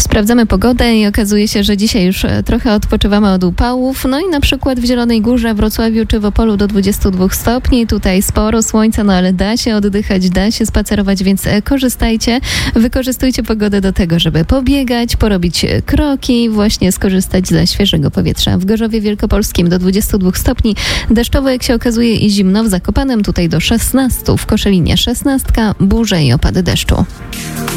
Sprawdzamy pogodę i okazuje się, że dzisiaj już trochę odpoczywamy od upałów. No i na przykład w Zielonej Górze, Wrocławiu czy w Opolu do 22 stopni. Tutaj sporo słońca, no ale da się oddychać, da się spacerować, więc korzystajcie. Wykorzystujcie pogodę do tego, żeby pobiegać, porobić kroki, właśnie skorzystać ze świeżego powietrza. W Gorzowie Wielkopolskim do 22 stopni. Deszczowo, jak się okazuje, i zimno. W Zakopanem tutaj do 16, w Koszalinie 16, burze i opady deszczu.